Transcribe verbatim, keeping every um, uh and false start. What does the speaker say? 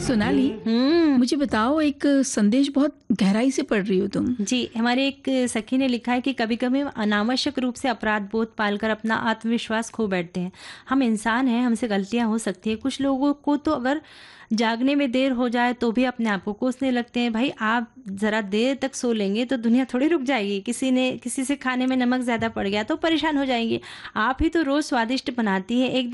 सोनाली, हुँ। मुझे बताओ, एक संदेश बहुत गहराई से पढ़ रही हो तुम। जी, हमारे एक सखी ने लिखा है कि कभी-कभी हम अनावश्यक रूप से अपराध बोध पालकर अपना आत्मविश्वास खो बैठते हैं। हम इंसान हैं, हमसे गलतियाँ हो सकती हैं। कुछ लोगों को तो अगर जागने में देर हो जाए तो भी अपने आप को कोसने लगते हैं। भाई, आप ज़रा देर तक सो लेंगे तो दुनिया थोड़ी रुक जाएगी। किसी ने किसी से खाने में नमक ज़्यादा पड़ गया तो परेशान हो जाएँगे। आप ही तो रोज़ स्वादिष्ट बनाती हैं। एक